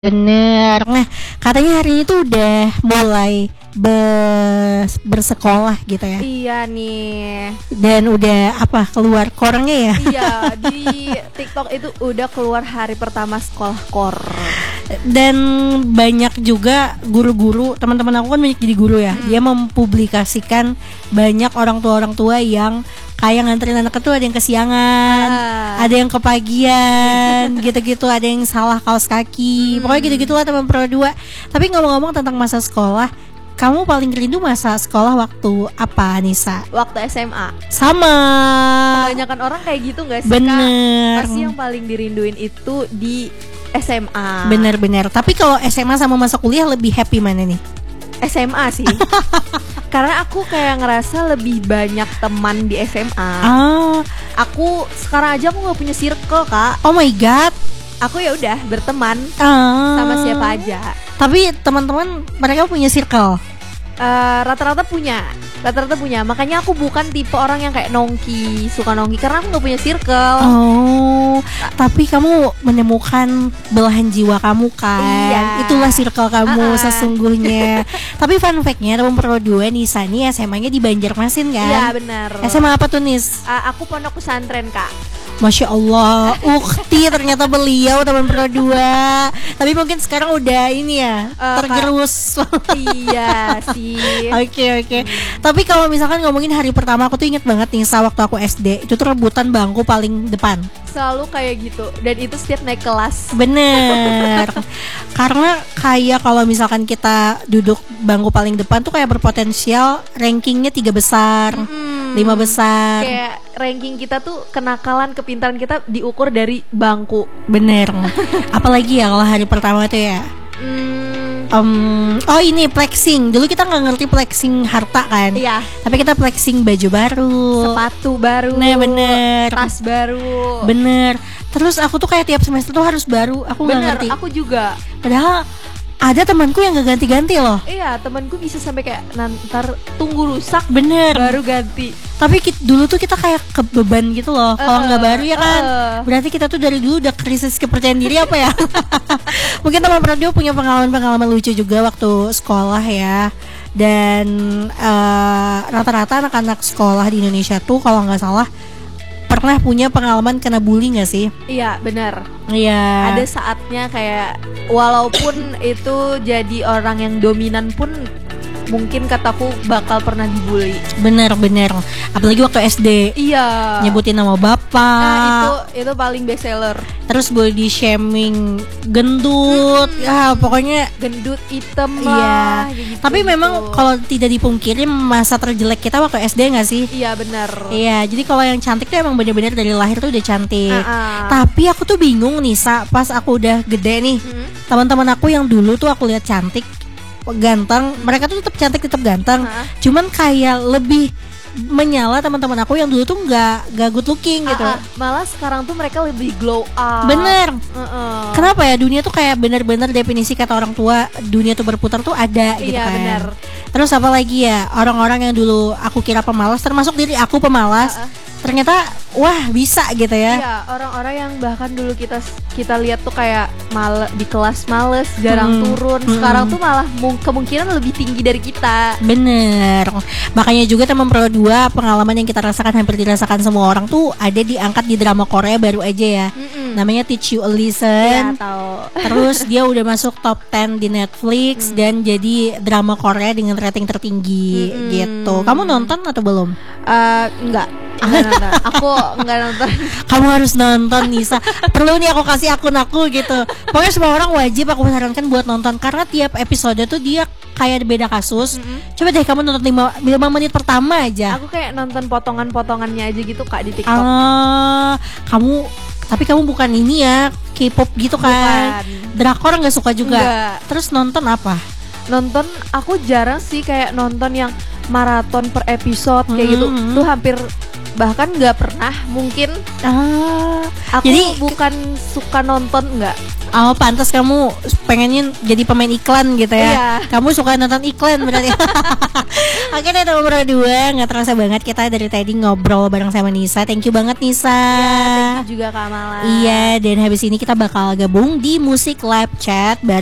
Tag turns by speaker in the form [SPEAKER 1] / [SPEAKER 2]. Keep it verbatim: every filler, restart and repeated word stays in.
[SPEAKER 1] Bener. Nah, katanya hari ini tuh udah mulai bes- bersekolah gitu ya.
[SPEAKER 2] Iya nih.
[SPEAKER 1] Dan udah apa keluar kornya ya.
[SPEAKER 2] Iya, di TikTok itu udah keluar hari pertama sekolah kor.
[SPEAKER 1] Dan banyak juga guru-guru, teman-teman aku kan banyak jadi guru ya.
[SPEAKER 2] Hmm.
[SPEAKER 1] Dia mempublikasikan banyak orang tua-orang tua yang kayak nganterin anak itu ada yang kesiangan,
[SPEAKER 2] Ah.
[SPEAKER 1] ada yang kepagian, gitu-gitu, ada yang salah kaos kaki.
[SPEAKER 2] Hmm.
[SPEAKER 1] Pokoknya gitu-gitulah teman pro dua. Tapi ngomong-ngomong tentang masa sekolah, kamu paling rindu masa sekolah waktu apa, Nisa?
[SPEAKER 2] Waktu S M A.
[SPEAKER 1] Sama.
[SPEAKER 2] Kebanyakan orang kayak gitu nggak sih, Kak?
[SPEAKER 1] Bener.
[SPEAKER 2] Pasti yang paling dirinduin itu di S M A.
[SPEAKER 1] Bener-bener. Tapi kalau S M A sama masa kuliah lebih happy mana nih?
[SPEAKER 2] S M A sih. Karena aku kayak ngerasa lebih banyak teman di S M A.
[SPEAKER 1] Ah,
[SPEAKER 2] Aku sekarang aja aku nggak punya circle, Kak.
[SPEAKER 1] oh my god.
[SPEAKER 2] Aku ya udah berteman
[SPEAKER 1] Ah.
[SPEAKER 2] sama siapa aja.
[SPEAKER 1] Tapi teman-teman mereka punya circle.
[SPEAKER 2] Eh, rata-rata punya, rata-rata punya. Makanya aku bukan tipe orang yang kayak nongki, suka nongki karena aku nggak punya circle.
[SPEAKER 1] Oh, tapi kamu menemukan belahan jiwa kamu kan?
[SPEAKER 2] Iya.
[SPEAKER 1] Itulah circle kamu
[SPEAKER 2] Uh-uh.
[SPEAKER 1] sesungguhnya. Tapi fun fact-nya teman pro dua Nisa nih S M A-nya di Banjarmasin kan?
[SPEAKER 2] Iya benar.
[SPEAKER 1] S M A apa tuh, Nis?
[SPEAKER 2] Eh, aku pondok pesantren, Kak.
[SPEAKER 1] Masya Allah, ukti ternyata beliau teman pro dua. Tapi mungkin sekarang udah ini ya,
[SPEAKER 2] Eh,
[SPEAKER 1] tergerus.
[SPEAKER 2] Iya sih.
[SPEAKER 1] Oke oke. Tapi kalau misalkan ngomongin hari pertama, aku tuh inget banget nih waktu aku S D itu tuh rebutan bangku paling depan.
[SPEAKER 2] Selalu kayak gitu. Dan itu setiap naik kelas.
[SPEAKER 1] Bener. Karena kayak kalau misalkan kita duduk bangku paling depan tuh kayak berpotensial rankingnya tiga besar,
[SPEAKER 2] Hmm,
[SPEAKER 1] lima besar.
[SPEAKER 2] Kayak ranking kita tuh kenakalan, kepintaran kita diukur dari bangku.
[SPEAKER 1] Bener. Apalagi ya kalau hari pertama tuh ya.
[SPEAKER 2] Hmm,
[SPEAKER 1] Um, oh ini flexing. Dulu kita nggak ngerti flexing harta kan.
[SPEAKER 2] iya.
[SPEAKER 1] Tapi kita flexing baju baru,
[SPEAKER 2] Sepatu baru.
[SPEAKER 1] Nah bener.
[SPEAKER 2] Tas baru.
[SPEAKER 1] Bener. Terus aku tuh kayak tiap semester tuh harus baru. Aku nggak
[SPEAKER 2] Bener,
[SPEAKER 1] ngerti.
[SPEAKER 2] aku juga.
[SPEAKER 1] Padahal ada temanku yang gak ganti-ganti loh.
[SPEAKER 2] Iya, temanku bisa sampai kayak ntar tunggu rusak
[SPEAKER 1] Bener.
[SPEAKER 2] baru ganti.
[SPEAKER 1] Tapi ki- dulu tuh kita kayak kebeban gitu loh. Kalau
[SPEAKER 2] Eh,
[SPEAKER 1] nggak baru ya kan.
[SPEAKER 2] eh.
[SPEAKER 1] Berarti kita tuh dari dulu udah krisis kepercayaan diri apa ya? Mungkin teman radio punya pengalaman-pengalaman lucu juga waktu sekolah ya. Dan eh, rata-rata anak-anak sekolah di Indonesia tuh kalau nggak salah pernah punya pengalaman kena bully nggak sih?
[SPEAKER 2] Iya, benar.
[SPEAKER 1] Iya.
[SPEAKER 2] Ada saatnya kayak walaupun itu jadi orang yang dominan pun mungkin kataku bakal pernah dibully.
[SPEAKER 1] Bener-bener. Apalagi waktu S D.
[SPEAKER 2] Iya.
[SPEAKER 1] Nyebutin nama bapak.
[SPEAKER 2] Nah, itu itu paling best seller.
[SPEAKER 1] Terus body shaming, gendut, ya pokoknya.
[SPEAKER 2] Gendut, hitam
[SPEAKER 1] Iya.
[SPEAKER 2] lah kayak gitu,
[SPEAKER 1] Tapi memang
[SPEAKER 2] gitu.
[SPEAKER 1] kalau tidak dipungkiri masa terjelek kita waktu S D nggak sih?
[SPEAKER 2] Iya benar.
[SPEAKER 1] Iya, jadi kalau yang cantik tuh emang bener-bener dari lahir tuh udah cantik.
[SPEAKER 2] Ah, ah.
[SPEAKER 1] Tapi aku tuh bingung nih, Sa, pas aku udah gede nih,
[SPEAKER 2] Hmm.
[SPEAKER 1] teman-teman aku yang dulu tuh aku lihat cantik, ganteng, mereka tuh tetap cantik, tetap ganteng.
[SPEAKER 2] Ah.
[SPEAKER 1] Cuman kayak lebih menyala teman-teman aku yang dulu tuh nggak nggak good looking gitu.
[SPEAKER 2] Ah, ah. Malah sekarang tuh mereka lebih glow up.
[SPEAKER 1] Bener.
[SPEAKER 2] Heeh.
[SPEAKER 1] Kenapa ya dunia tuh kayak bener-bener definisi kata orang tua dunia tuh berputar tuh ada gitu
[SPEAKER 2] Iya,
[SPEAKER 1] kan.
[SPEAKER 2] benar.
[SPEAKER 1] Terus apa lagi ya, orang-orang yang dulu aku kira pemalas, termasuk diri aku pemalas,
[SPEAKER 2] Ah, ah.
[SPEAKER 1] ternyata wah bisa gitu ya.
[SPEAKER 2] Iya, orang-orang yang bahkan dulu kita kita lihat tuh kayak male, di kelas males, jarang
[SPEAKER 1] Hmm.
[SPEAKER 2] turun.
[SPEAKER 1] Hmm.
[SPEAKER 2] Sekarang tuh malah mung- kemungkinan lebih tinggi dari kita.
[SPEAKER 1] Bener. Makanya juga teman pro dua pengalaman yang kita rasakan hampir dirasakan semua orang tuh ada diangkat di drama Korea baru aja ya.
[SPEAKER 2] Mm-mm.
[SPEAKER 1] Namanya Teach You a
[SPEAKER 2] Iya,
[SPEAKER 1] Lesson.
[SPEAKER 2] tahu.
[SPEAKER 1] Terus dia udah masuk top sepuluh di Netflix
[SPEAKER 2] Hmm.
[SPEAKER 1] dan jadi drama Korea dengan rating tertinggi
[SPEAKER 2] Mm-mm.
[SPEAKER 1] gitu. Kamu nonton atau belum?
[SPEAKER 2] Eh, enggak. Enggak nonton. Aku enggak nonton.
[SPEAKER 1] Kamu harus nonton, Nisa. Perlu nih aku kasih akun aku gitu. Pokoknya semua orang wajib aku sarankan buat nonton karena tiap episode tuh dia kayak beda kasus.
[SPEAKER 2] Mm-mm.
[SPEAKER 1] Coba deh kamu nonton lima menit pertama aja.
[SPEAKER 2] Aku kayak nonton potongan-potongannya aja gitu, Kak, di TikTok.
[SPEAKER 1] Ah, kamu tapi kamu bukan ini ya K-pop gitu kan?
[SPEAKER 2] Bukan.
[SPEAKER 1] Drakor nggak suka juga.
[SPEAKER 2] Enggak.
[SPEAKER 1] Terus nonton apa?
[SPEAKER 2] Nonton aku jarang sih kayak nonton yang maraton per episode kayak gitu.
[SPEAKER 1] Mm-mm.
[SPEAKER 2] Tuh hampir bahkan nggak pernah mungkin.
[SPEAKER 1] Ah,
[SPEAKER 2] Aku
[SPEAKER 1] jadi
[SPEAKER 2] bukan suka nonton, nggak.
[SPEAKER 1] oh pantas kamu pengennya jadi pemain iklan gitu ya.
[SPEAKER 2] Iya.
[SPEAKER 1] Kamu suka nonton iklan berarti. Oke deh nomor dua, nggak terasa banget kita dari tadi ngobrol bareng sama Nisa. Thank you banget Nisa.
[SPEAKER 2] Ya, thank you juga Kak Mala.
[SPEAKER 1] Iya, dan habis ini kita bakal gabung di Musik Live Chat bareng